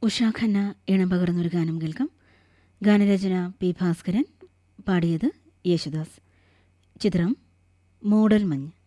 ഉഷാ ഖന്ന ഇണം പകർന്നൊരു ഗാനം കേൾക്കാം. ഗാനരചന പി ഭാസ്കരൻ, പാടിയത് യേശുദാസ്. ചിത്രം മൂടൽ മഞ്ഞ്.